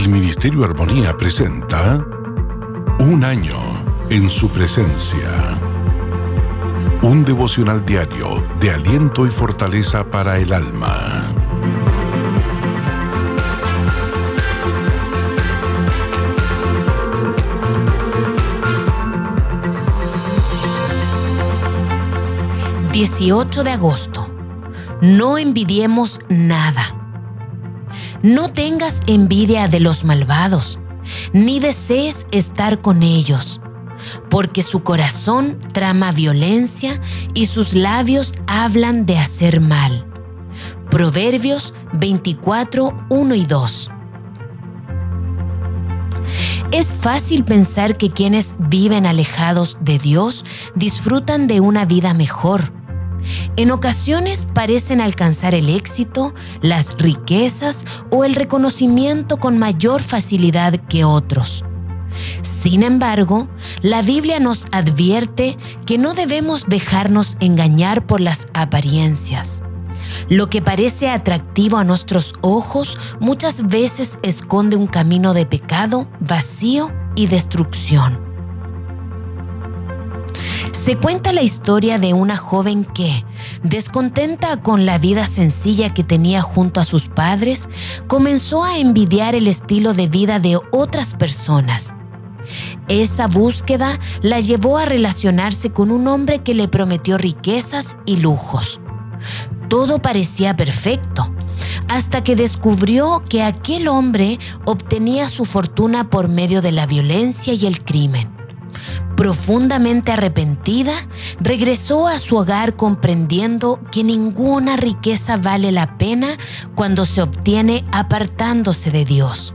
El Ministerio Armonía presenta Un año en su presencia. Un devocional diario de aliento y fortaleza para el alma. ...18 de agosto... No envidiemos nada. No tengas envidia de los malvados, ni desees estar con ellos, porque su corazón trama violencia y sus labios hablan de hacer mal. Proverbios 24, 1 y 2. Es fácil pensar que quienes viven alejados de Dios disfrutan de una vida mejor. En ocasiones parecen alcanzar el éxito, las riquezas o el reconocimiento con mayor facilidad que otros. Sin embargo, la Biblia nos advierte que no debemos dejarnos engañar por las apariencias. Lo que parece atractivo a nuestros ojos muchas veces esconde un camino de pecado, vacío y destrucción. Se cuenta la historia de una joven que, descontenta con la vida sencilla que tenía junto a sus padres, comenzó a envidiar el estilo de vida de otras personas. Esa búsqueda la llevó a relacionarse con un hombre que le prometió riquezas y lujos. Todo parecía perfecto, hasta que descubrió que aquel hombre obtenía su fortuna por medio de la violencia y el crimen. Profundamente arrepentida, regresó a su hogar comprendiendo que ninguna riqueza vale la pena cuando se obtiene apartándose de Dios.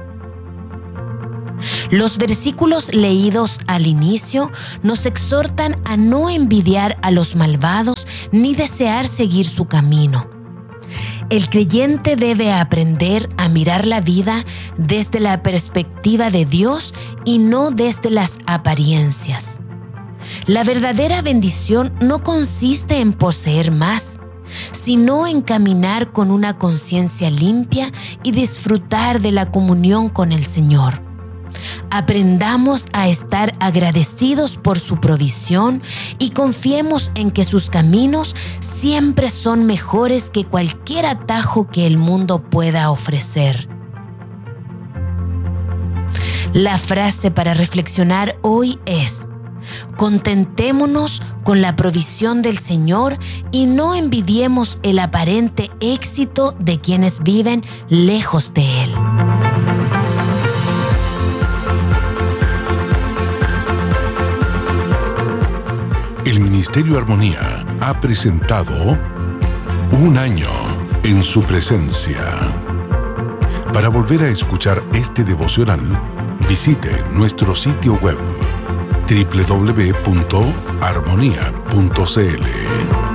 Los versículos leídos al inicio nos exhortan a no envidiar a los malvados ni desear seguir su camino. El creyente debe aprender a mirar la vida desde la perspectiva de Dios y no desde las apariencias. La verdadera bendición no consiste en poseer más, sino en caminar con una conciencia limpia y disfrutar de la comunión con el Señor. Aprendamos a estar agradecidos por su provisión y confiemos en que sus caminos siempre son mejores que cualquier atajo que el mundo pueda ofrecer. La frase para reflexionar hoy es: contentémonos con la provisión del Señor y no envidiemos el aparente éxito de quienes viven lejos de Él. El Ministerio Armonía ha presentado Un año en su presencia. Para volver a escuchar este devocional, visite nuestro sitio web www.armonía.cl.